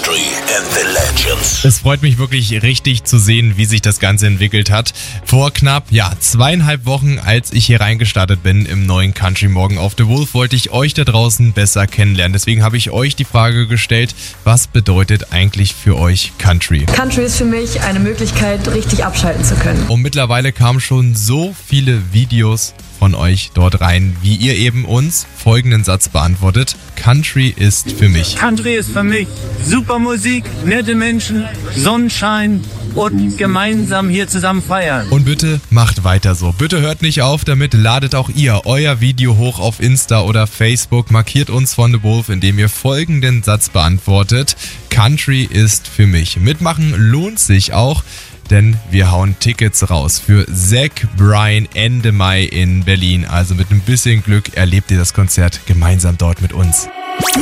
Country and the Legends. Es freut mich wirklich richtig zu sehen, wie sich das Ganze entwickelt hat. Vor knapp 2,5 Wochen, als ich hier reingestartet bin im neuen Country Morgen auf The Wolf, wollte ich euch da draußen besser kennenlernen. Deswegen habe ich euch die Frage gestellt, was bedeutet eigentlich für euch Country? Country ist für mich eine Möglichkeit, richtig abschalten zu können. Und mittlerweile kamen schon so viele Videos von euch dort rein, wie ihr eben uns folgenden Satz beantwortet. Country ist für mich. Country ist für mich super Musik, nette Menschen, Sonnenschein und gemeinsam hier zusammen feiern. Und bitte macht weiter so. Bitte hört nicht auf damit, ladet auch ihr euer Video hoch auf Insta oder Facebook, markiert uns von The Wolf, indem ihr folgenden Satz beantwortet. Country ist für mich. Mitmachen lohnt sich auch, denn wir hauen Tickets raus für Zach Bryan Ende Mai in Berlin. Also mit ein bisschen Glück erlebt ihr das Konzert gemeinsam dort mit uns.